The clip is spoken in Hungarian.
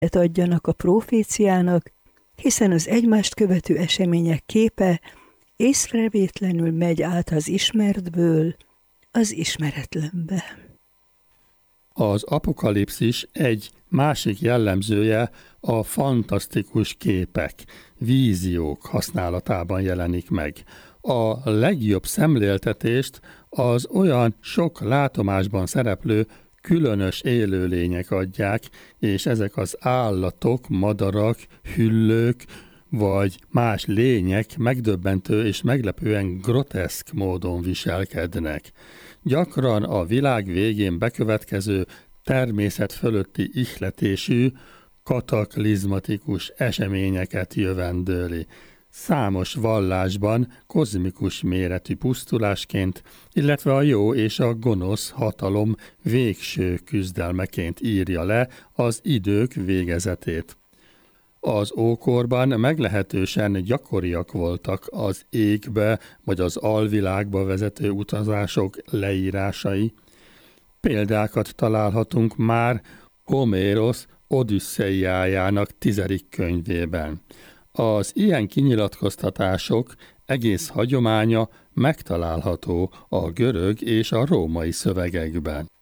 adjanak a proféciának, hiszen az egymást követő események képe észrevétlenül megy át az ismertből az ismeretlenbe. Az apokalipszis egy másik jellemzője a fantasztikus képek, víziók használatában jelenik meg. A legjobb szemléltetést az olyan sok látomásban szereplő különös élőlények adják, és ezek az állatok, madarak, hüllők vagy más lények megdöbbentő és meglepően groteszk módon viselkednek. Gyakran a világ végén bekövetkező természet fölötti ihletésű, kataklizmatikus eseményeket jövendőli. Számos vallásban kozmikus méretű pusztulásként, illetve a jó és a gonosz hatalom végső küzdelmeként írja le az idők végezetét. Az ókorban meglehetősen gyakoriak voltak az égbe vagy az alvilágba vezető utazások leírásai. Példákat találhatunk már Homérosz Odüsszeiájának 10. könyvében. Az ilyen kinyilatkoztatások egész hagyománya megtalálható a görög és a római szövegekben.